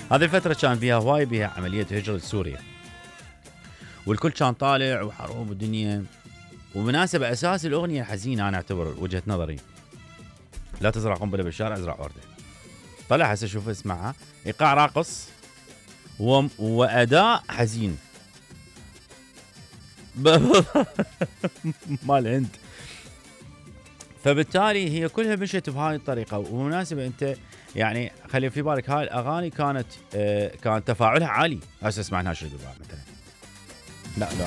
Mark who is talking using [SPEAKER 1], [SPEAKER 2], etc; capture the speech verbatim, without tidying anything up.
[SPEAKER 1] هذه الفترة كان فيها هواي بها عملية هجرة لسوريا، والكل كان طالع وحروب الدنيا. ومناسبة أساس الأغنية الحزينة، أنا أعتبر وجهة نظري، لا تزرع قنبلة بالشارع ازرع وردة. طلع هسه شوف اسمعها، إيقاع راقص و... وأداء حزين مال هند. فبالتالي هي كلها مشت بهاي الطريقة. ومناسبة أنت يعني خلي في بالك هاي الأغاني كانت آه كان تفاعلها عالي. هسه اسمعناها شو مثلا. لا لا